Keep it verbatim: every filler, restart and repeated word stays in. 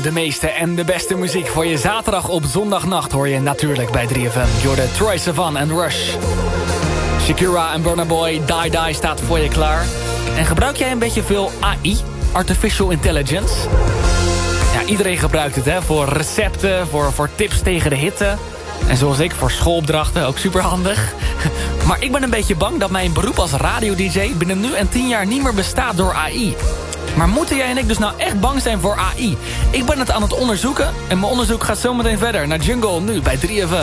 de meeste en de beste muziek voor je zaterdag op zondagnacht hoor je natuurlijk bij drie F M. Jorde Troye Sivan en Rush. Shakira en Burna Boy, Die Die staat voor je klaar. En gebruik jij een beetje veel A I, Artificial Intelligence? Ja, iedereen gebruikt het hè, voor recepten, voor, voor tips tegen de hitte. En zoals ik, voor schoolopdrachten, ook superhandig. Maar ik ben een beetje bang dat mijn beroep als radio-dj binnen nu en tien jaar niet meer bestaat door A I. Maar moeten jij en ik dus nou echt bang zijn voor A I? Ik ben het aan het onderzoeken en mijn onderzoek gaat zometeen verder naar Jungle nu bij drie F M.